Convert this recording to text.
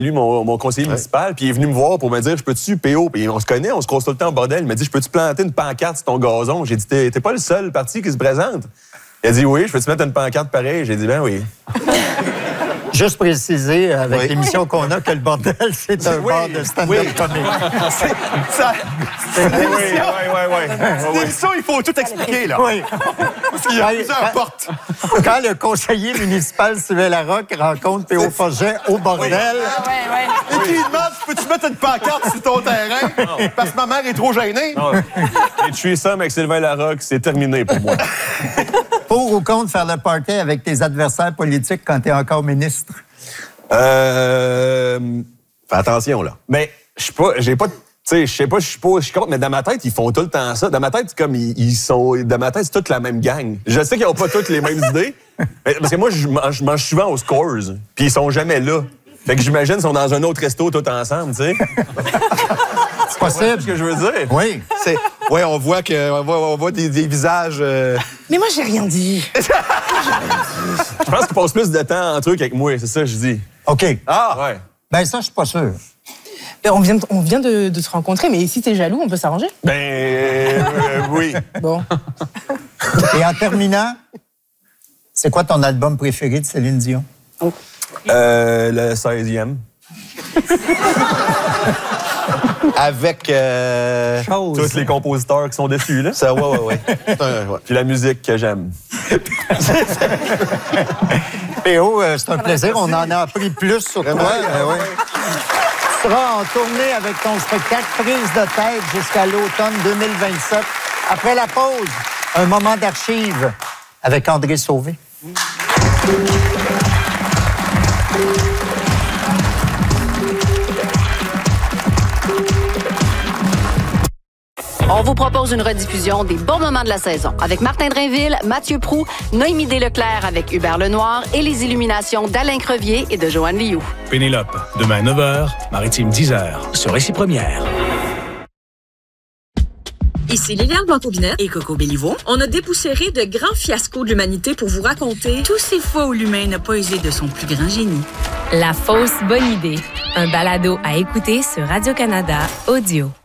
Lui, mon conseiller municipal, puis il est venu me voir pour me dire, je peux-tu, PO, puis on se connaît, on se croise tout le temps au bordel. Il m'a dit, je peux-tu planter une pancarte sur ton gazon? J'ai dit, t'es pas le seul parti qui se présente. Il a dit, oui, je peux-tu mettre une pancarte pareille? J'ai dit, ben oui. Juste préciser, avec l'émission qu'on a, que le bordel, c'est un bar de stand-up comique. C'est l'émission, il faut tout expliquer, là. Oui. Parce qu'il y a plusieurs portes. Quand le conseiller municipal Sylvain Larocque rencontre P.O. Forget au bordel... Et qui lui demande, peux-tu mettre une pancarte sur ton terrain? Parce que ma mère est trop gênée. Et tu es ça avec Sylvain Larocque, c'est terminé pour moi. Pour ou contre faire le party avec tes adversaires politiques quand t'es encore ministre? Fais attention, là. Mais je suis pas... Tu sais, je sais pas, je suis contre, mais dans ma tête, ils font tout le temps ça. Dans ma tête, comme ils sont... Dans ma tête, c'est toute la même gang. Je sais qu'ils ont pas toutes les mêmes idées, mais, parce que moi, je mange souvent aux Scores, puis ils sont jamais là. Fait que j'imagine qu'ils sont dans un autre resto tous ensemble, tu sais. C'est possible. Ce que je veux dire. Oui. Oui, on voit des visages... Mais moi, j'ai rien dit. Je pense qu'ils passent plus de temps entre eux qu'avec moi, c'est ça que je dis. OK. Ah! Ouais. Ben ça, je suis pas sûr. On vient de se rencontrer, mais si t'es jaloux, on peut s'arranger? Oui. Bon. Et en terminant, c'est quoi ton album préféré de Céline Dion? Le 16e. Avec... Tous les compositeurs qui sont dessus, là. Ça, ouais. Puis la musique que j'aime. P.O., c'est un plaisir. On en a appris plus sur toi. Tu seras en tournée avec ton spectacle Prise de tête jusqu'à l'automne 2027. Après la pause, un moment d'archives avec André Sauvé. On vous propose une rediffusion des bons moments de la saison avec Martin Drainville, Mathieu Proulx, Noémie Desleclerc avec Hubert Lenoir et les illuminations d'Alain Crevier et de Joanne Liou. Pénélope, demain 9h, Maritime 10h, sur Récit Première. Ici Liliane Blanc-Aubinette et Coco Béliveau. On a dépoussiéré de grands fiascos de l'humanité pour vous raconter tous ces fois où l'humain n'a pas usé de son plus grand génie. La fausse bonne idée. Un balado à écouter sur Radio-Canada Audio.